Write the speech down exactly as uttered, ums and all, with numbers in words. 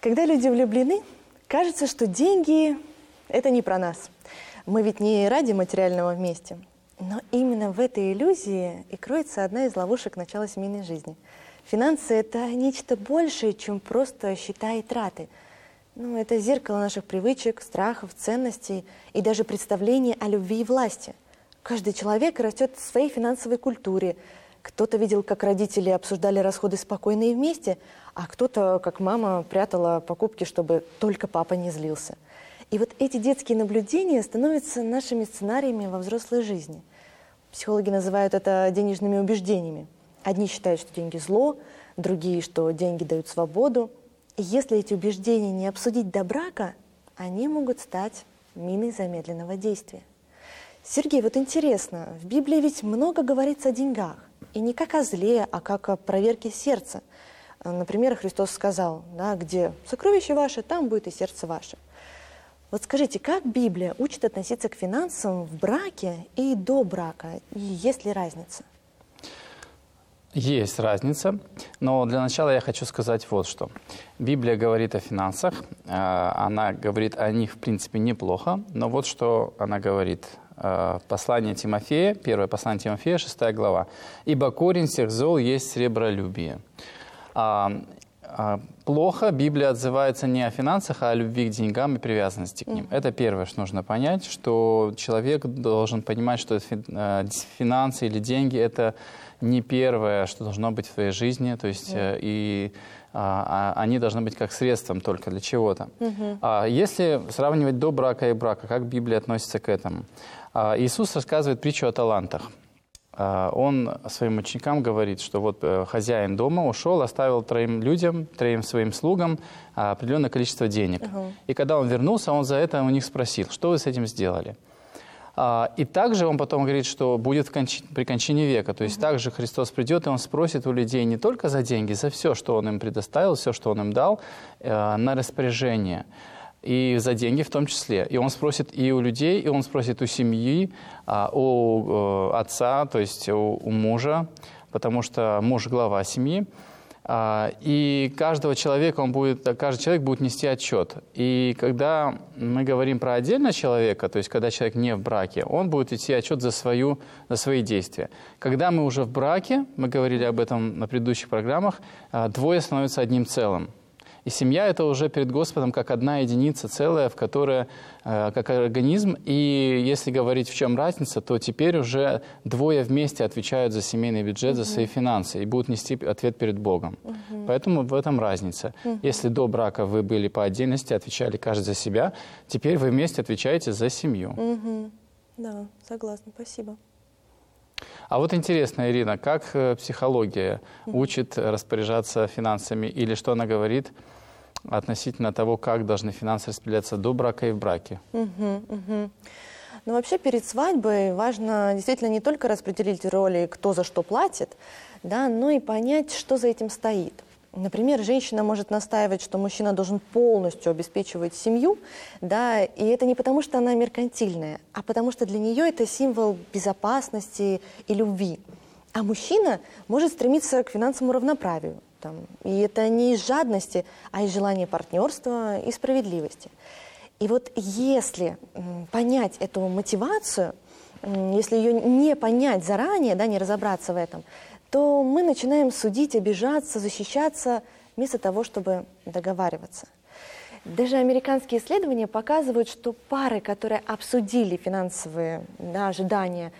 Когда люди влюблены, кажется, что деньги – это не про нас. Мы ведь не ради материального вместе. Но именно в этой иллюзии и кроется одна из ловушек начала семейной жизни. Финансы – это нечто большее, чем просто счета и траты. Ну, это зеркало наших привычек, страхов, ценностей и даже представлений о любви и власти. Каждый человек растет в своей финансовой культуре. Кто-то видел, как родители обсуждали расходы спокойно и вместе, а кто-то, как мама, прятала покупки, чтобы только папа не злился. И вот эти детские наблюдения становятся нашими сценариями во взрослой жизни. Психологи называют это денежными убеждениями. Одни считают, что деньги зло, другие, что деньги дают свободу. И если эти убеждения не обсудить до брака, они могут стать миной замедленного действия. Сергей, вот интересно, в Библии ведь много говорится о деньгах. И не как о зле, а как о проверке сердца. Например, Христос сказал, да, где сокровище ваше, там будет и сердце ваше. Вот скажите, как Библия учит относиться к финансам в браке и до брака? И есть ли разница? Есть разница, но для начала я хочу сказать вот что. Библия говорит о финансах, она говорит о них, в принципе, неплохо, но вот что она говорит. Послание Тимофея, первое послание Тимофея, шестая глава. «Ибо корень всех зол есть сребролюбие». Плохо Библия отзывается не о финансах, а о любви к деньгам и привязанности к ним. Mm-hmm. Это первое, что нужно понять, что человек должен понимать, что финансы или деньги – это не первое, что должно быть в твоей жизни, то есть mm-hmm. и а, они должны быть как средством только для чего-то. Mm-hmm. А если сравнивать до брака и брака, как Библия относится к этому? А, Иисус рассказывает притчу о талантах. Он своим ученикам говорит, что вот хозяин дома ушел, оставил троим людям, троим своим слугам определенное количество денег. Uh-huh. И когда он вернулся, он за это у них спросил, что вы с этим сделали. И также он потом говорит, что будет в конч... при кончине века. То есть uh-huh. также Христос придет, и он спросит у людей не только за деньги, за все, что он им предоставил, все, что он им дал, на распоряжение. И за деньги в том числе. И он спросит и у людей, и он спросит у семьи, у отца, то есть у мужа, потому что муж – глава семьи. И каждого человека он будет, каждый человек будет нести отчет. И когда мы говорим про отдельного человека, то есть когда человек не в браке, он будет нести отчет за, свою, за свои действия. Когда мы уже в браке, мы говорили об этом на предыдущих программах, двое становятся одним целым. И семья – это уже перед Господом как одна единица целая, в которой, э, как организм. И если говорить, в чем разница, то теперь уже двое вместе отвечают за семейный бюджет, uh-huh. за свои финансы и будут нести ответ перед Богом. Uh-huh. Поэтому в этом разница. Uh-huh. Если до брака вы были по отдельности, отвечали каждый за себя, теперь вы вместе отвечаете за семью. Uh-huh. Да, согласна, спасибо. А вот интересно, Ирина, как психология учит распоряжаться финансами или что она говорит относительно того, как должны финансы распределяться до брака и в браке? Угу, угу. Ну, вообще перед свадьбой важно действительно не только распределить роли, кто за что платит, да, но и понять, что за этим стоит. Например, женщина может настаивать, что мужчина должен полностью обеспечивать семью, да, и это не потому, что она меркантильная, а потому что для нее это символ безопасности и любви. А мужчина может стремиться к финансовому равноправию. Там, и это не из жадности, а из желания партнерства и справедливости. И вот если м, понять эту мотивацию, м, если ее не понять заранее, да, не разобраться в этом, то мы начинаем судить, обижаться, защищаться, вместо того, чтобы договариваться. Даже американские исследования показывают, что пары, которые обсудили финансовые, да, ожидания